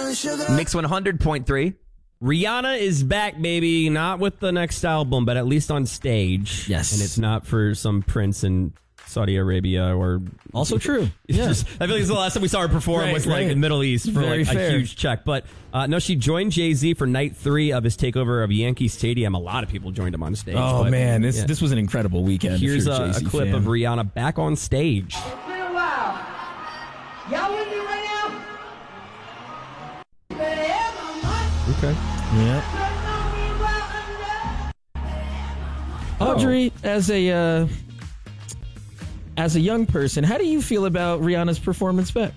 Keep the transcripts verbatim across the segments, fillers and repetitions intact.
Mix one hundred point three. Rihanna is back, baby. Not with the next album, but at least on stage. Yes. And it's not for some prince in Saudi Arabia or... Also true. It's Yeah. just, I feel like it's the last time we saw her perform Right, was right. like in Middle East for Very like fair. a huge check. But uh, no, she joined Jay-Z for night three of his takeover of Yankee Stadium. A lot of people joined him on stage. Oh, but, man. This yeah. this was an incredible weekend. Here's if you're a, a Jay-Z clip fan. of Rihanna back on stage. It's been a while. Y'all with me right now? Better have my money. Okay. Yeah. Audrey, as a uh, as a young person, how do you feel about Rihanna's performance back?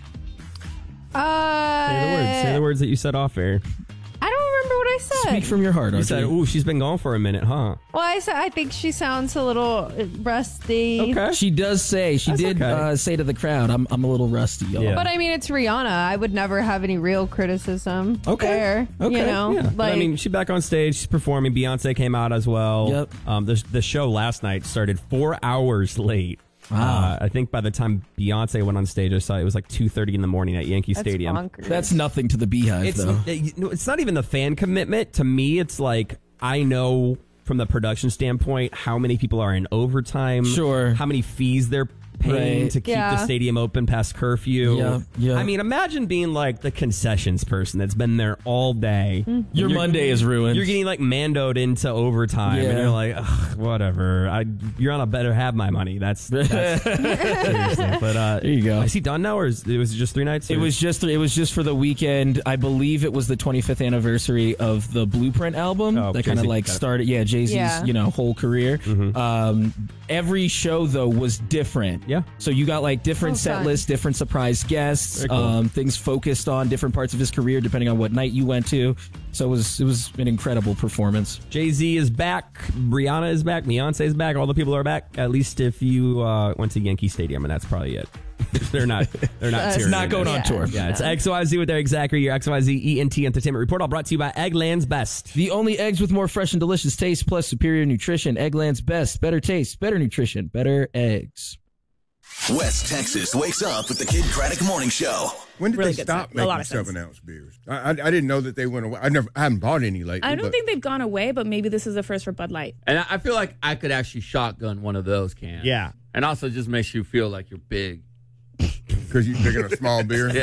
Uh, Say the words. Say the words that you said off air. I don't remember what I said. Speak from your heart, You Audrey. said, ooh, she's been gone for a minute, huh? Well, I said I think she sounds a little rusty. Okay. She does say, she That's did okay. uh, say to the crowd, I'm I'm a little rusty, y'all. Yeah. But I mean, it's Rihanna. I would never have any real criticism. Okay. There, Okay. you know, Yeah. But, like I mean, she's back on stage. She's performing. Beyonce came out as well. Yep. Um, the, the show last night started four hours late. Wow. Uh, I think by the time Beyonce went on stage, I saw it was like two thirty in the morning at Yankee that's Stadium. bonkers. That's nothing to the Beehive, It's though. it- you know, it's not even the fan commitment. To me, it's like I know from the production standpoint how many people are in overtime. Sure. How many fees they're paying Right. to keep Yeah. the stadium open past curfew. Yeah, yeah. I mean, imagine being like the concessions person that's been there all day. Your You're- Monday is ruined. You're getting like mandoed into overtime, Yeah. and you're like, ugh, whatever. I, you're on a better have my money. That's, that's seriously. But uh, There you go. Is he done now, or is it was it just three nights? It or- was just it was just for the weekend. I believe it was the twenty-fifth anniversary of the Blueprint album Oh, that kind of Jay-Z, like got it. started. Yeah, Jay-Z's Yeah. you know whole career. Mm-hmm. Um, every show though was different. Yeah. So you got like different Oh, set fun. lists, different surprise guests, Very cool. um, things focused on different parts of his career depending on what night you went to. So it was it was an incredible performance. Jay-Z is back. Rihanna is back. Beyonce is back. All the people are back. At least if you uh, went to Yankee Stadium, and that's probably it. they're not. They're not. It's serious. not going on Yeah. tour. Yeah, it's No. X Y Z with Eric Zachary, your X Y Z E N T Entertainment Report, all brought to you by Eggland's Best. The only eggs with more fresh and delicious taste plus superior nutrition. Eggland's Best. Better taste, better nutrition, better eggs. West Texas wakes up with the Kid Craddock Morning Show. When did Really they good stop stuff. A lot making of sense. seven ounce beers? I, I I didn't know that they went away. I never I haven't bought any lately. I don't but think they've gone away, but maybe this is the first for Bud Light. And I I feel like I could actually shotgun one of those cans. Yeah. And also just makes you feel like you're big. because you're drinking a small beer.